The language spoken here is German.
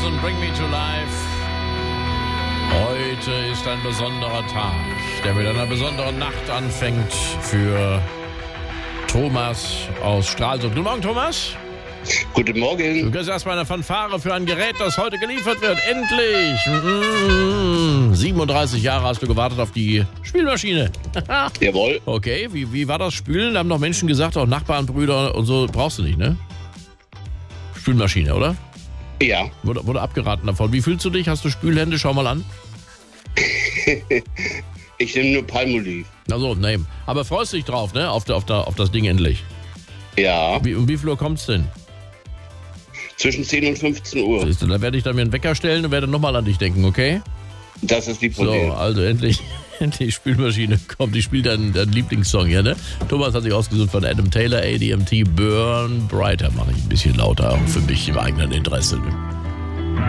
Beatles und Bring Me to Life. Heute ist ein besonderer Tag, der mit einer besonderen Nacht anfängt für Thomas aus Stralsund. Guten Morgen, Thomas. Guten Morgen. Du kriegst erstmal eine Fanfare für ein Gerät, das heute geliefert wird. Endlich! 37 Jahre hast du gewartet auf die Spülmaschine. Jawohl. Okay, wie war das Spülen? Da haben noch Menschen gesagt, auch Nachbarn, Brüder und so, brauchst du nicht, ne? Spülmaschine, oder? Ja. Wurde abgeraten davon. Wie fühlst du dich? Hast du Spülhände? Schau mal an. Ich nehme nur Palmolive. Also, nein. Aber freust dich drauf, ne? Auf das Ding endlich. Ja. Um wie viel Uhr kommt's denn? Zwischen 10 und 15 Uhr. Siehst du, da werde ich dann mir einen Wecker stellen und werde nochmal an dich denken, okay? Das ist die Problem. So, also endlich Spülmaschine kommt. Die spielt deinen Lieblingssong hier, ne? Thomas hat sich ausgesucht von Adam Taylor, ADMT, Burn Brighter. Mache ich ein bisschen lauter, auch für mich im eigenen Interesse.